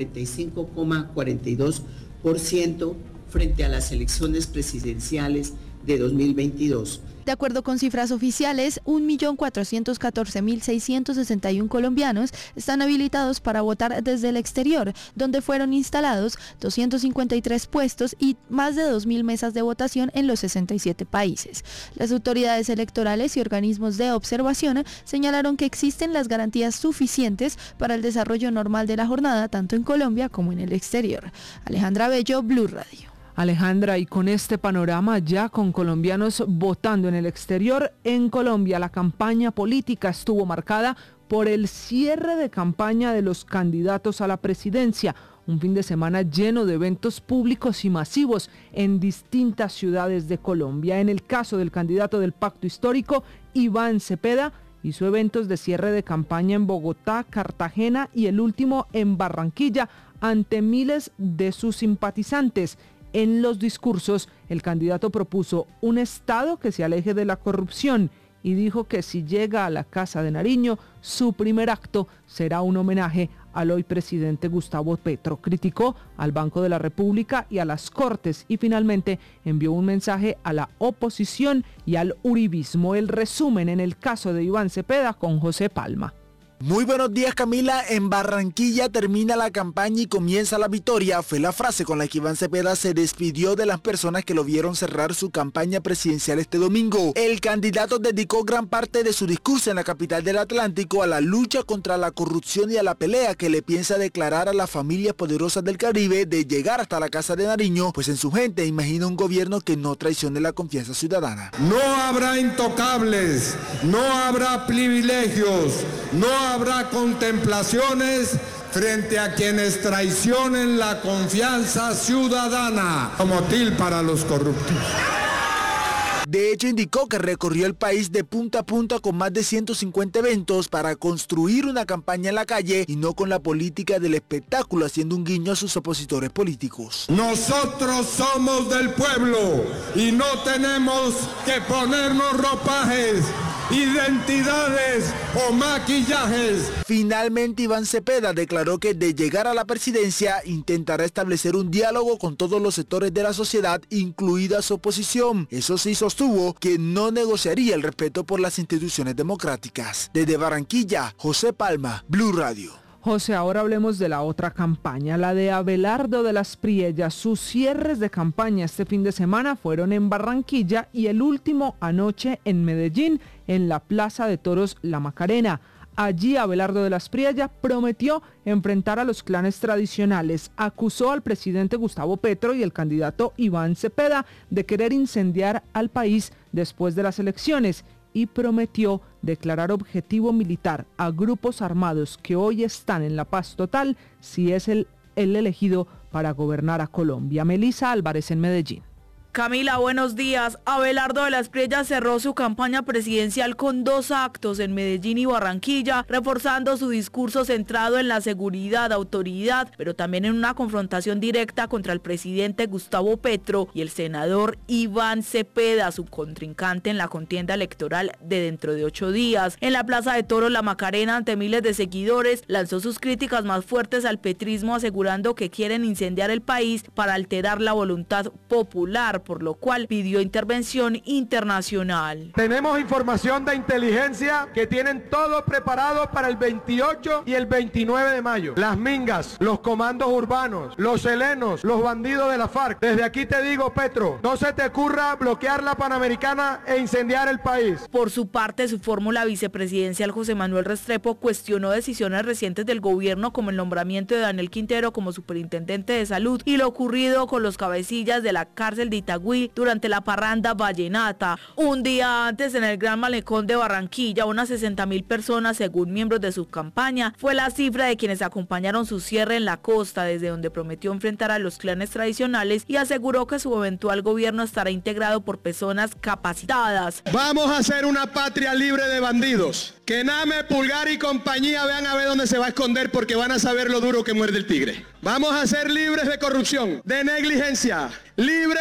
45,42% frente a las elecciones presidenciales de 2022. De acuerdo con cifras oficiales, 1.414.661 colombianos están habilitados para votar desde el exterior, donde fueron instalados 253 puestos y más de 2.000 mesas de votación en los 67 países. Las autoridades electorales y organismos de observación señalaron que existen las garantías suficientes para el desarrollo normal de la jornada, tanto en Colombia como en el exterior. Alejandra Bello, Blue Radio. Alejandra, y con este panorama ya con colombianos votando en el exterior, en Colombia la campaña política estuvo marcada por el cierre de campaña de los candidatos a la presidencia, un fin de semana lleno de eventos públicos y masivos en distintas ciudades de Colombia. En el caso del candidato del Pacto Histórico, Iván Cepeda, hizo eventos de cierre de campaña en Bogotá, Cartagena y el último en Barranquilla, ante miles de sus simpatizantes. En los discursos, el candidato propuso un Estado que se aleje de la corrupción y dijo que si llega a la Casa de Nariño, su primer acto será un homenaje al hoy presidente Gustavo Petro. Criticó al Banco de la República y a las Cortes y finalmente envió un mensaje a la oposición y al uribismo. El resumen en el caso de Iván Cepeda con José Palma. Muy buenos días, Camila. En Barranquilla termina la campaña y comienza la victoria. Fue la frase con la que Iván Cepeda se despidió de las personas que lo vieron cerrar su campaña presidencial este domingo. El candidato dedicó gran parte de su discurso en la capital del Atlántico a la lucha contra la corrupción y a la pelea que le piensa declarar a las familias poderosas del Caribe de llegar hasta la Casa de Nariño, pues en su gente imagina un gobierno que no traicione la confianza ciudadana. No habrá intocables, no habrá privilegios, no habrá contemplaciones frente a quienes traicionen la confianza ciudadana, como til para los corruptos. De hecho, indicó que recorrió el país de punta a punta con más de 150 eventos para construir una campaña en la calle y no con la política del espectáculo, haciendo un guiño a sus opositores políticos. Nosotros somos del pueblo y no tenemos que ponernos ropajes, identidades o maquillajes. Finalmente, Iván Cepeda declaró que de llegar a la presidencia intentará establecer un diálogo con todos los sectores de la sociedad, incluida su oposición. Eso sí, sostuvo que no negociaría el respeto por las instituciones democráticas. Desde Barranquilla, José Palma, Blue Radio. José, ahora hablemos de la otra campaña, la de Abelardo de las Priellas. Sus cierres de campaña este fin de semana fueron en Barranquilla y el último anoche en Medellín, en la Plaza de Toros La Macarena. Allí Abelardo de las Priellas prometió enfrentar a los clanes tradicionales, acusó al presidente Gustavo Petro y el candidato Iván Cepeda de querer incendiar al país después de las elecciones y prometió declarar objetivo militar a grupos armados que hoy están en la paz total si es el elegido para gobernar a Colombia. Melissa Álvarez en Medellín. Camila, buenos días. Abelardo de las Priellas cerró su campaña presidencial con 2 actos en Medellín y Barranquilla, reforzando su discurso centrado en la seguridad, autoridad, pero también en una confrontación directa contra el presidente Gustavo Petro y el senador Iván Cepeda, su contrincante en la contienda electoral de dentro de 8 días. En la Plaza de Toros La Macarena, ante miles de seguidores, lanzó sus críticas más fuertes al petrismo, asegurando que quieren incendiar el país para alterar la voluntad popular, por lo cual pidió intervención internacional. Tenemos información de inteligencia que tienen todo preparado para el 28 y el 29 de mayo. Las mingas, los comandos urbanos, los helenos, los bandidos de la FARC. Desde aquí te digo, Petro, no se te ocurra bloquear la Panamericana e incendiar el país. Por su parte, su fórmula vicepresidencial José Manuel Restrepo cuestionó decisiones recientes del gobierno como el nombramiento de Daniel Quintero como superintendente de salud y lo ocurrido con los cabecillas de la cárcel de Itagüí durante la parranda vallenata. Un día antes, en el Gran Malecón de Barranquilla, unas 60.000 personas, según miembros de su campaña, fue la cifra de quienes acompañaron su cierre en la costa, desde donde prometió enfrentar a los clanes tradicionales y aseguró que su eventual gobierno estará integrado por personas capacitadas. Vamos a hacer una patria libre de bandidos. Que Name, Pulgar y compañía vean a ver dónde se va a esconder, porque van a saber lo duro que muerde el tigre. Vamos a ser libres de corrupción, de negligencia, libres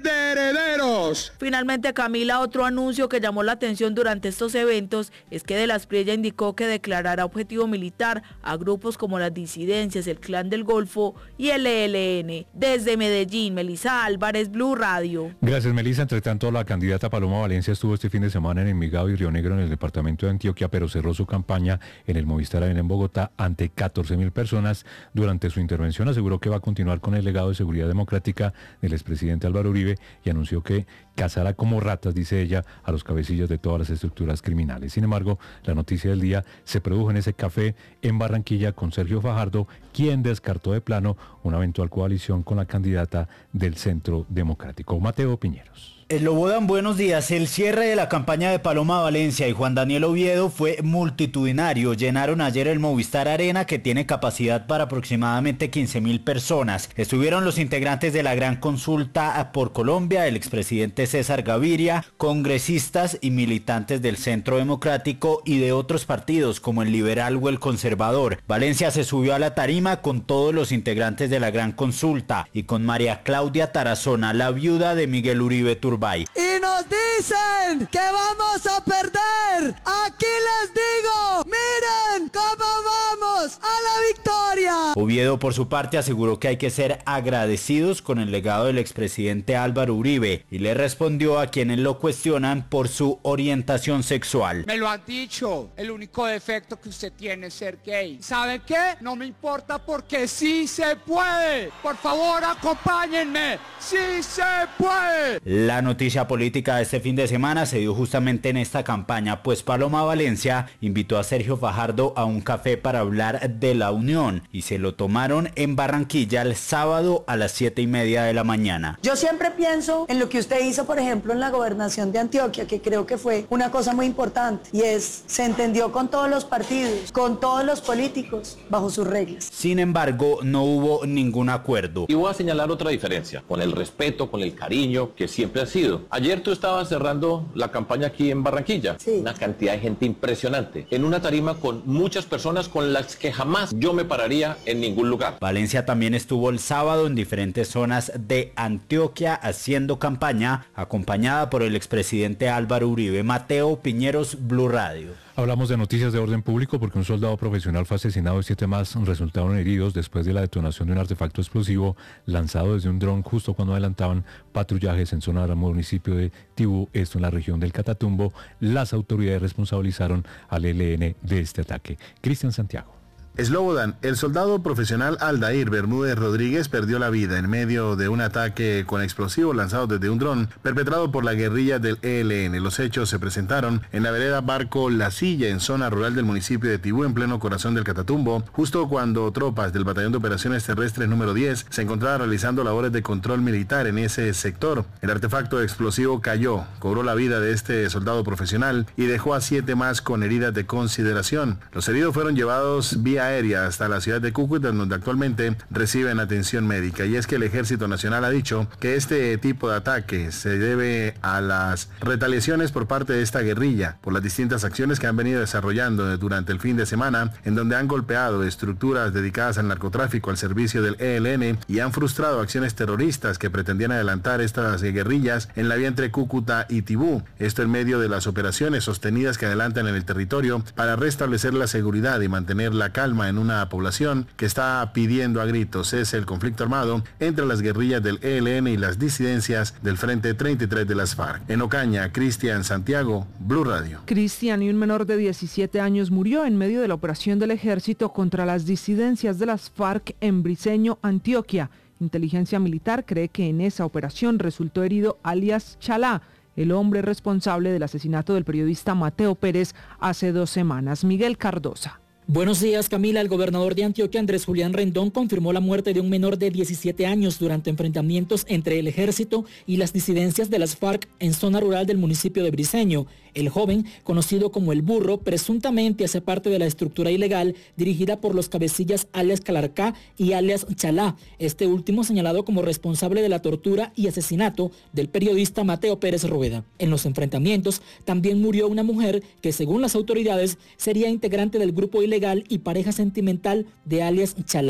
de herederos. Finalmente, Camila, otro anuncio que llamó la atención durante estos eventos es que De la Espriella indicó que declarará objetivo militar a grupos como las disidencias, el Clan del Golfo y el ELN. Desde Medellín, Melissa Álvarez, Blue Radio. Gracias, Melissa. Entre tanto, la candidata Paloma Valencia estuvo este fin de semana en Envigado y Río Negro, en el departamento de Antioquia, pero cerró su campaña en el Movistar Arena en Bogotá ante 14.000 personas. Durante su intervención aseguró que va a continuar con el legado de seguridad democrática del expresidente Álvaro Uribe y anunció que cazará como ratas, dice ella, a los cabecillas de todas las estructuras criminales. Sin embargo, la noticia del día se produjo en ese café en Barranquilla con Sergio Fajardo, quien descartó de plano una eventual coalición con la candidata del Centro Democrático, Mateo Piñeros. Lobodan, buenos días. El cierre de la campaña de Paloma Valencia y Juan Daniel Oviedo fue multitudinario. Llenaron ayer el Movistar Arena, que tiene capacidad para aproximadamente 15.000 personas. Estuvieron los integrantes de la Gran Consulta por Colombia, el expresidente César Gaviria, congresistas y militantes del Centro Democrático y de otros partidos como el Liberal o el Conservador. Valencia se subió a la tarima con todos los integrantes de la Gran Consulta y con María Claudia Tarazona, la viuda de Miguel Uribe Turbay. Y nos dicen que vamos a perder. Aquí les digo, miren cómo vamos a la victoria. Oviedo, por su parte, aseguró que hay que ser agradecidos con el legado del expresidente Álvaro Uribe y le respondió a quienes lo cuestionan por su orientación sexual. Me lo han dicho, el único defecto que usted tiene es ser gay. ¿Saben qué? No me importa porque sí se puede. Por favor, acompáñenme. ¡Sí se puede! La noticia política de este fin de semana se dio justamente en esta campaña, pues Paloma Valencia invitó a Sergio Fajardo a un café para hablar de la unión y se lo tomaron en Barranquilla el sábado a las 7:30 de la mañana. Yo siempre pienso en lo que usted hizo, por ejemplo, en la gobernación de Antioquia, que creo que fue una cosa muy importante, y se entendió con todos los partidos, con todos los políticos, bajo sus reglas. Sin embargo, no hubo ningún acuerdo. Y voy a señalar otra diferencia, con el respeto, con el cariño que siempre ha sido. Ayer tú estabas cerrando la campaña aquí en Barranquilla. Sí. Una cantidad de gente impresionante. En una tarima con muchas personas con las que jamás yo me pararía en ningún lugar. Valencia también estuvo el sábado en diferentes zonas de Antioquia haciendo campaña, acompañada por el expresidente Álvaro Uribe. Mateo Piñeros, Blue Radio. Hablamos de noticias de orden público porque un soldado profesional fue asesinado y 7 más resultaron heridos después de la detonación de un artefacto explosivo lanzado desde un dron justo cuando adelantaban patrullajes en zona del municipio de Tibú, esto en la región del Catatumbo. Las autoridades responsabilizaron al ELN de este ataque. Cristian Santiago. Slobodan, el soldado profesional Aldair Bermúdez Rodríguez perdió la vida en medio de un ataque con explosivos lanzados desde un dron perpetrado por la guerrilla del ELN. Los hechos se presentaron en la vereda Barco La Silla, en zona rural del municipio de Tibú, en pleno corazón del Catatumbo, justo cuando tropas del Batallón de Operaciones Terrestres número 10 se encontraban realizando labores de control militar en ese sector. El artefacto explosivo cayó, cobró la vida de este soldado profesional y dejó a 7 más con heridas de consideración. Los heridos fueron llevados vía aérea hasta la ciudad de Cúcuta, donde actualmente reciben atención médica. Y es que el Ejército Nacional ha dicho que este tipo de ataque se debe a las retaliaciones por parte de esta guerrilla por las distintas acciones que han venido desarrollando durante el fin de semana, en donde han golpeado estructuras dedicadas al narcotráfico al servicio del ELN y han frustrado acciones terroristas que pretendían adelantar estas guerrillas en la vía entre Cúcuta y Tibú. Esto en medio de las operaciones sostenidas que adelantan en el territorio para restablecer la seguridad y mantener la calma en una población que está pidiendo a gritos. Es el conflicto armado entre las guerrillas del ELN y las disidencias del Frente 33 de las FARC. En Ocaña, Cristian Santiago, Blue Radio. Cristian, y un menor de 17 años murió en medio de la operación del ejército contra las disidencias de las FARC en Briceño, Antioquia. Inteligencia militar cree que en esa operación resultó herido alias Chalá, el hombre responsable del asesinato del periodista Mateo Pérez hace 2 semanas. Miguel Cardosa. Buenos días, Camila. El gobernador de Antioquia, Andrés Julián Rendón, confirmó la muerte de un menor de 17 años durante enfrentamientos entre el ejército y las disidencias de las FARC en zona rural del municipio de Briceño. El joven, conocido como El Burro, presuntamente hace parte de la estructura ilegal dirigida por los cabecillas alias Calarcá y alias Chalá, este último señalado como responsable de la tortura y asesinato del periodista Mateo Pérez Rueda. En los enfrentamientos también murió una mujer que, según las autoridades, sería integrante del grupo ilegal y pareja sentimental de alias Chalá.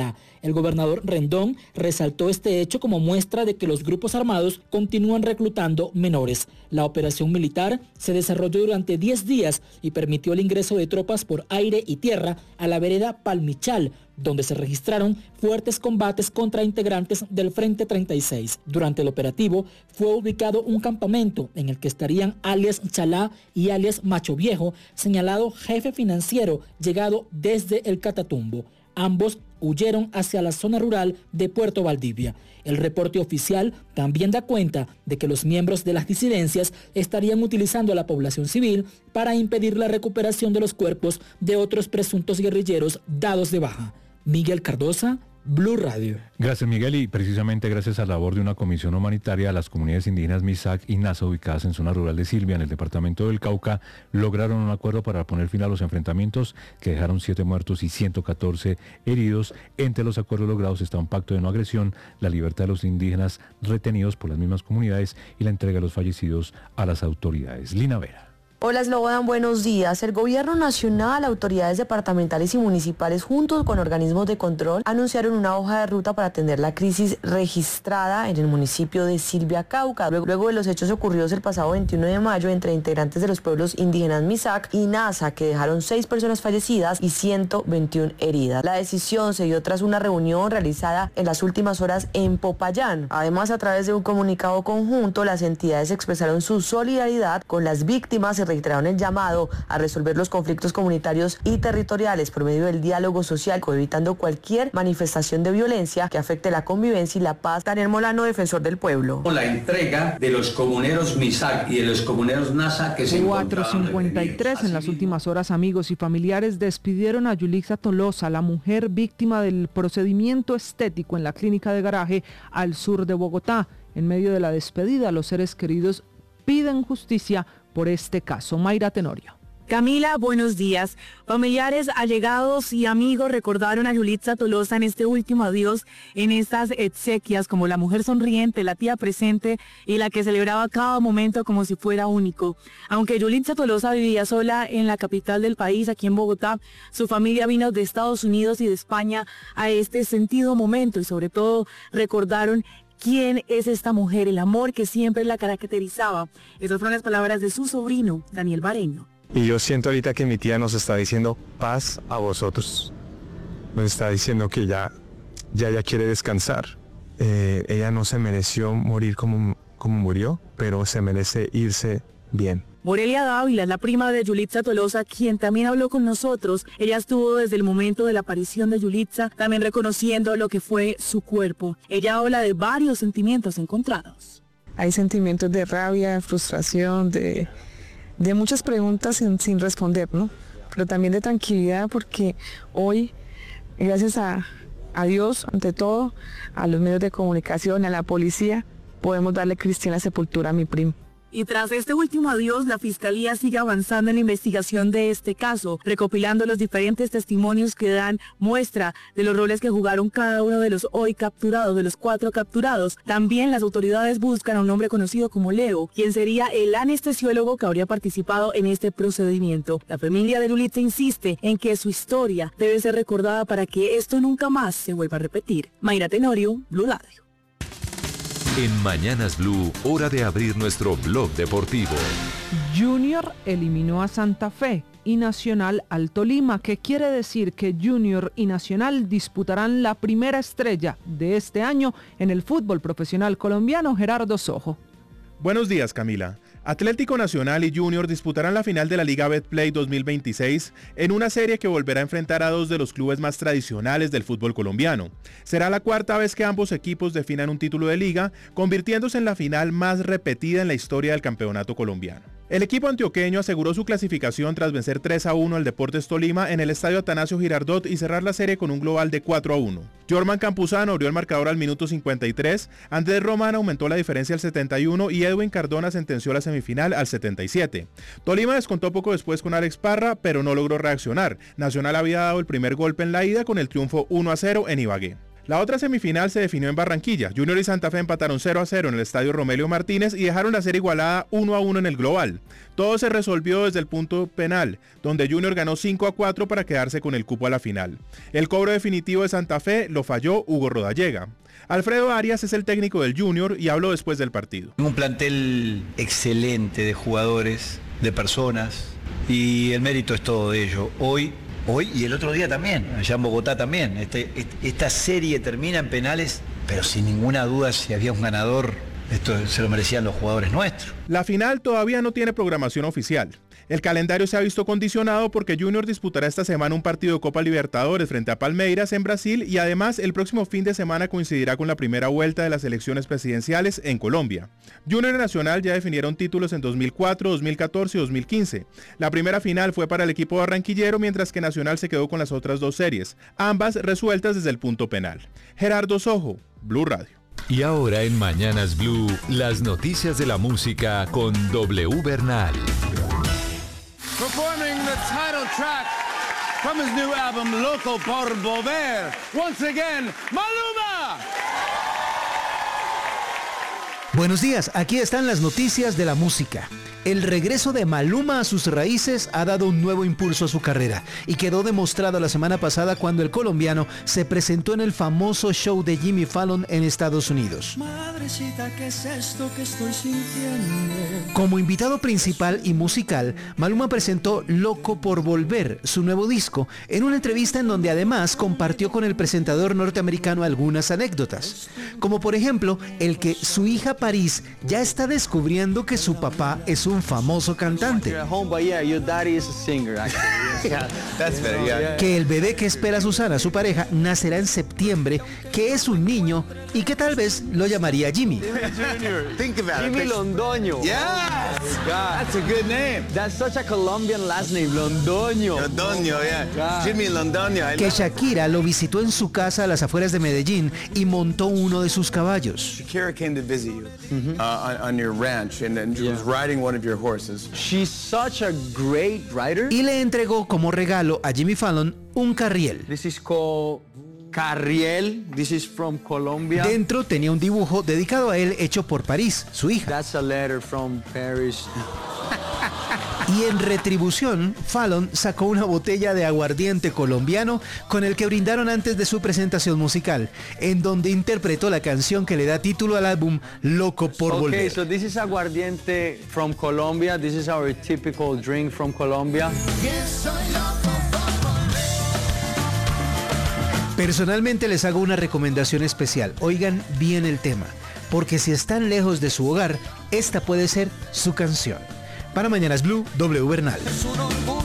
El gobernador Rendón resaltó este hecho como muestra de que los grupos armados continúan reclutando menores. La operación militar se desarrolló durante 10 días y permitió el ingreso de tropas por aire y tierra a la vereda Palmichal, donde se registraron fuertes combates contra integrantes del Frente 36. Durante el operativo fue ubicado un campamento en el que estarían alias Chalá y alias Macho Viejo, señalado jefe financiero llegado desde el Catatumbo. Ambos huyeron hacia la zona rural de Puerto Valdivia. El reporte oficial también da cuenta de que los miembros de las disidencias estarían utilizando a la población civil para impedir la recuperación de los cuerpos de otros presuntos guerrilleros dados de baja. Miguel Cardosa, Blue Radio. Gracias, Miguel, y precisamente gracias a la labor de una comisión humanitaria, las comunidades indígenas Misak y Nasa, ubicadas en zona rural de Silvia, en el departamento del Cauca, lograron un acuerdo para poner fin a los enfrentamientos que dejaron 7 muertos y 114 heridos. Entre los acuerdos logrados está un pacto de no agresión, la libertad de los indígenas retenidos por las mismas comunidades y la entrega de los fallecidos a las autoridades. Lina Vera. Hola Slobodan, buenos días. El gobierno nacional, autoridades departamentales y municipales junto con organismos de control anunciaron una hoja de ruta para atender la crisis registrada en el municipio de Silvia, Cauca, luego de los hechos ocurridos el pasado 21 de mayo entre integrantes de los pueblos indígenas Misak y Nasa, que dejaron 6 personas fallecidas y 121 heridas. La decisión se dio tras una reunión realizada en las últimas horas en Popayán. Además, a través de un comunicado conjunto, las entidades expresaron su solidaridad con las víctimas y reiteraron el llamado a resolver los conflictos comunitarios y territoriales por medio del diálogo social, evitando cualquier manifestación de violencia que afecte la convivencia y la paz. Daniel Molano, defensor del pueblo. La entrega de los comuneros Misak y de los comuneros Nasa que se 4:53 en las últimas horas, amigos y familiares despidieron a Yulixa Tolosa, la mujer víctima del procedimiento estético en la clínica de Garaje al sur de Bogotá. En medio de la despedida, los seres queridos piden justicia por este caso. Mayra Tenorio. Camila, buenos días. Familiares, allegados y amigos recordaron a Yulixa Tolosa en este último adiós, en estas exequias, como la mujer sonriente, la tía presente y la que celebraba cada momento como si fuera único. Aunque Yulixa Tolosa vivía sola en la capital del país, aquí en Bogotá, su familia vino de Estados Unidos y de España a este sentido momento y sobre todo recordaron quién es esta mujer, el amor que siempre la caracterizaba. Esas fueron las palabras de su sobrino, Daniel Bareño. Y yo siento ahorita que mi tía nos está diciendo paz a vosotros. Nos está diciendo que ya quiere descansar. Ella no se mereció morir como murió, pero se merece irse bien. Morelia Dávila es la prima de Yulixa Tolosa, quien también habló con nosotros. Ella estuvo desde el momento de la aparición de Yulixa, también reconociendo lo que fue su cuerpo. Ella habla de varios sentimientos encontrados. Hay sentimientos de rabia, de frustración, de muchas preguntas sin responder, ¿no? Pero también de tranquilidad, porque hoy, gracias a Dios, ante todo, a los medios de comunicación, a la policía, podemos darle cristiana sepultura a mi primo. Y tras este último adiós, la Fiscalía sigue avanzando en la investigación de este caso, recopilando los diferentes testimonios que dan muestra de los roles que jugaron cada uno de los hoy capturados, de los 4 capturados. También las autoridades buscan a un hombre conocido como Leo, quien sería el anestesiólogo que habría participado en este procedimiento. La familia de Yulixa insiste en que su historia debe ser recordada para que esto nunca más se vuelva a repetir. Mayra Tenorio, Blue Radio. En Mañanas Blue, hora de abrir nuestro blog deportivo. Junior eliminó a Santa Fe y Nacional al Tolima, que quiere decir que Junior y Nacional disputarán la primera estrella de este año en el fútbol profesional colombiano. Gerardo Sojo. Buenos días, Camila. Atlético Nacional y Junior disputarán la final de la Liga Betplay 2026 en una serie que volverá a enfrentar a 2 de los clubes más tradicionales del fútbol colombiano. Será la 4ª vez que ambos equipos definan un título de liga, convirtiéndose en la final más repetida en la historia del campeonato colombiano. El equipo antioqueño aseguró su clasificación tras vencer 3-1 al Deportes Tolima en el estadio Atanasio Girardot y cerrar la serie con un global de 4-1. Jorman Campuzano abrió el marcador al minuto 53, Andrés Román aumentó la diferencia al 71 y Edwin Cardona sentenció la semifinal al 77. Tolima descontó poco después con Alex Parra, pero no logró reaccionar. Nacional había dado el primer golpe en la ida con el triunfo 1-0 en Ibagué. La otra semifinal se definió en Barranquilla. Junior y Santa Fe empataron 0-0 en el estadio Romelio Martínez y dejaron la serie igualada 1-1 en el global. Todo se resolvió desde el punto penal, donde Junior ganó 5-4 para quedarse con el cupo a la final. El cobro definitivo de Santa Fe lo falló Hugo Rodallega. Alfredo Arias es el técnico del Junior y habló después del partido. Un plantel excelente de jugadores, de personas, y el mérito es todo de ello. Hoy y el otro día también, allá en Bogotá también. Esta serie termina en penales, pero sin ninguna duda si había un ganador, esto se lo merecían los jugadores nuestros. La final todavía no tiene programación oficial. El calendario se ha visto condicionado porque Junior disputará esta semana un partido de Copa Libertadores frente a Palmeiras en Brasil y además el próximo fin de semana coincidirá con la primera vuelta de las elecciones presidenciales en Colombia. Junior y Nacional ya definieron títulos en 2004, 2014 y 2015. La primera final fue para el equipo barranquillero, mientras que Nacional se quedó con las otras dos series, ambas resueltas desde el punto penal. Gerardo Sojo, Blue Radio. Y ahora en Mañanas Blue, las noticias de la música con W Bernal. Performing the title track from his new album Loco por Volver, once again, Maluma. Buenos días, aquí están las noticias de la música. El regreso de Maluma a sus raíces ha dado un nuevo impulso a su carrera y quedó demostrado la semana pasada cuando el colombiano se presentó en el famoso show de Jimmy Fallon en Estados Unidos. Madrecita, ¿qué es esto que estoy sintiendo? Como invitado principal y musical, Maluma presentó Loco por Volver, su nuevo disco, en una entrevista en donde además compartió con el presentador norteamericano algunas anécdotas, como por ejemplo el que su hija Paris ya está descubriendo que su papá es un famoso cantante. Que el bebé que espera Susana, su pareja, nacerá en septiembre, que es un niño y que tal vez lo llamaría Jimmy. Jimmy Londoño. Yes. That's a good name. That's such a Colombian last name, Londoño. Londoño, yeah. Jimmy Londoño. Que Shakira lo visitó en su casa a las afueras de Medellín y montó uno de sus caballos. Shakira came to visit you on your ranch and was riding one of your horses. She's such a great rider. Y le entregó como regalo a Jimmy Fallon un carriel. This is called Carriel. This is from Colombia. Dentro tenía un dibujo dedicado a él hecho por Paris, su hija. That's a letter from Paris. Y en retribución, Fallon sacó una botella de aguardiente colombiano con el que brindaron antes de su presentación musical, en donde interpretó la canción que le da título al álbum Loco por Volver. Okay, so this is aguardiente from Colombia. This is our typical drink from Colombia. Personalmente les hago una recomendación especial. Oigan bien el tema, porque si están lejos de su hogar, esta puede ser su canción. Para Mañanas Blue, W Bernal.